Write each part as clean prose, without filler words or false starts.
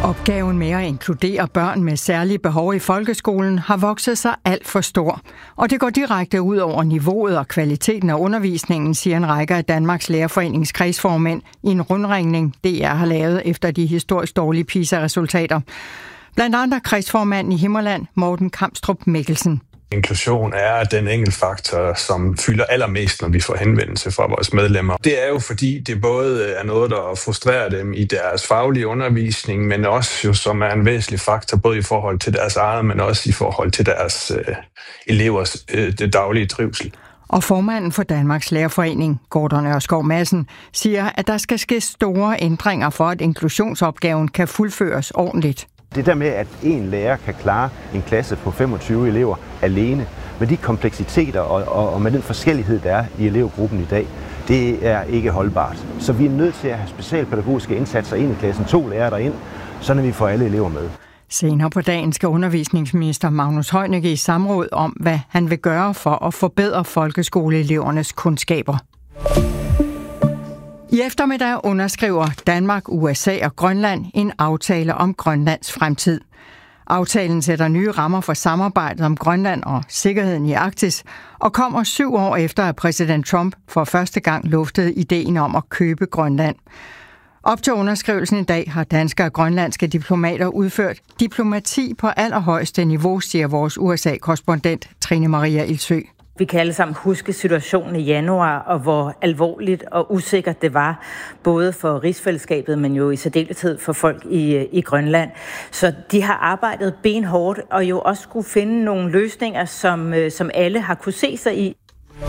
Opgaven med at inkludere børn med særlige behov i folkeskolen har vokset sig alt for stor. Og det går direkte ud over niveauet og kvaliteten af undervisningen, siger en række af Danmarks Lærerforenings kredsformænd i en rundringning, DR har lavet efter de historisk dårlige PISA-resultater. Blandt andre kredsformanden i Himmerland, Morten Kamstrup Mikkelsen. Inklusion er den enkeltfaktor, som fylder allermest, når vi får henvendelse fra vores medlemmer. Det er jo fordi, det både er noget, der frustrerer dem i deres faglige undervisning, men også jo, som er en væsentlig faktor, både i forhold til deres eget, men også i forhold til deres elevers det daglige trivsel. Og formanden for Danmarks Lærerforening, Gordon Ørskov Madsen, siger, at der skal ske store ændringer for, at inklusionsopgaven kan fuldføres ordentligt. Det der med, at en lærer kan klare en klasse på 25 elever alene, med de kompleksiteter og med den forskellighed, der er i elevgruppen i dag, det er ikke holdbart. Så vi er nødt til at have specialpædagogiske indsatser ind i klassen, 2 lærere derind, så vi får alle elever med. Senere på dagen skal undervisningsminister Magnus Heunicke i samråd om, hvad han vil gøre for at forbedre folkeskoleelevernes kundskaber. I eftermiddag underskriver Danmark, USA og Grønland en aftale om Grønlands fremtid. Aftalen sætter nye rammer for samarbejdet om Grønland og sikkerheden i Arktis, og kommer 7 år efter, at præsident Trump for første gang luftede ideen om at købe Grønland. Op til underskrivelsen i dag har danske og grønlandske diplomater udført diplomati på allerhøjeste niveau, siger vores USA-korrespondent Trine Maria Ildsø. Vi kan alle sammen huske situationen i januar, og hvor alvorligt og usikkert det var, både for rigsfællesskabet, men jo i særdeleshed for folk i Grønland. Så de har arbejdet benhårdt, og jo også skulle finde nogle løsninger, som alle har kunne se sig i.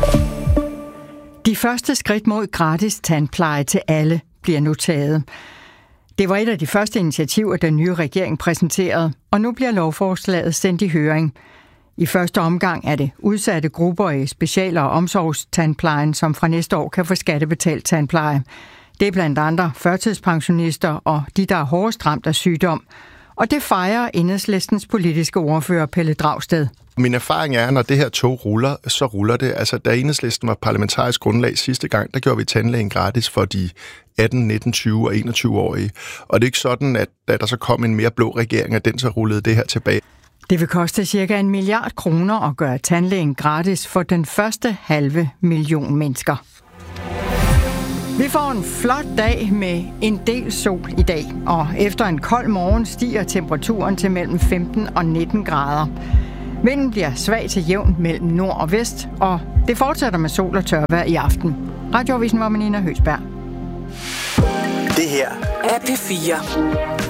De første skridt mod gratis tandpleje til alle bliver nu taget. Det var et af de første initiativer, den nye regering præsenterede, og nu bliver lovforslaget sendt i høring. I første omgang er det udsatte grupper i special- og omsorgstandplejen, som fra næste år kan få skattebetalt tandpleje. Det er blandt andre førtidspensionister og de, der er hårdest ramt af sygdom. Og det fejrer Enhedslistens politiske ordfører Pelle Dragsted. Min erfaring er, at når det her tog ruller, så ruller det. Altså, da Enhedslisten var parlamentarisk grundlag sidste gang, der gjorde vi tandlægen gratis for de 18, 19, 20 og 21-årige. Og det er ikke sådan, at da der så kom en mere blå regering, at den så rullede det her tilbage. Det vil koste ca. 1 milliard kroner at gøre tandlægen gratis for den første 500.000 mennesker. Vi får en flot dag med en del sol i dag, og efter en kold morgen stiger temperaturen til mellem 15 og 19 grader. Vinden bliver svag til jævn mellem nord og vest, og det fortsætter med sol og tørvejr i aften. Radioavisen var Nina Høsberg. Det her er P4.